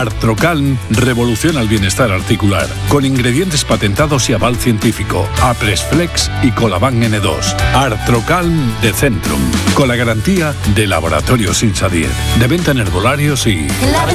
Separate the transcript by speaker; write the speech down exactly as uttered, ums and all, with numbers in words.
Speaker 1: Artrocalm revoluciona el bienestar articular, con ingredientes patentados y aval científico. Apresflex y Colaban ene dos. Artrocalm de Centrum, con la garantía de Laboratorios Insadir. De venta en herbolarios y...